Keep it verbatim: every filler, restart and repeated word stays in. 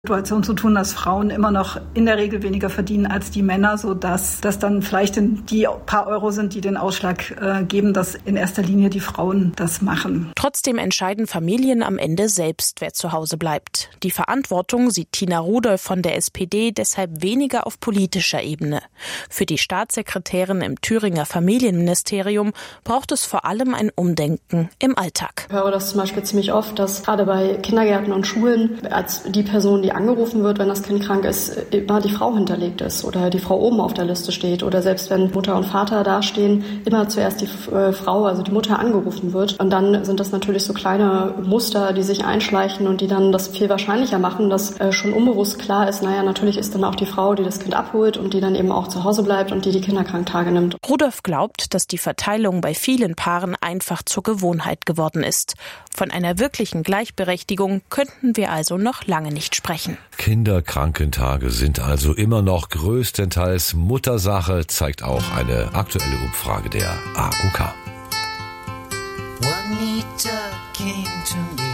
Situation zu tun, dass Frauen immer noch in der Regel weniger verdienen als die Männer, sodass das dann vielleicht die paar Euro sind, die den Ausschlag äh, geben, dass in erster Linie die Frauen das machen. Trotzdem entscheiden Familien am Ende selbst, wer zu Hause bleibt. Die Verantwortung sieht Tina Rudolph von der S P D deshalb weniger auf politischer Ebene. Für die Staatssekretärin im Thüringer Familienministerium braucht es vor allem ein Umdenken im Alltag. Ich höre das zum Beispiel ziemlich oft, dass gerade bei Kindergärten und Schulen als die Person, die angerufen wird, wenn das Kind krank ist, immer die Frau hinterlegt ist oder die Frau oben auf der Liste steht oder selbst wenn Mutter und Vater dastehen, immer zuerst die äh, Frau, also die Mutter angerufen wird. Und dann sind das natürlich so kleine Muster, die sich einschleichen und die dann das viel wahrscheinlicher machen, dass äh, schon unbewusst klar ist, naja, natürlich ist dann auch die Frau, die das Kind abholt und die dann eben auch zu Hause bleibt und die die Kinderkranktage nimmt. Rudolph glaubt, dass die Verteilung bei vielen Paaren einfach zur Gewohnheit geworden ist. Von einer wirklichen Gleichberechtigung könnten wir also noch lange nicht sprechen. Kinderkrankentage sind also immer noch größtenteils Muttersache, zeigt auch eine aktuelle Umfrage der A O K.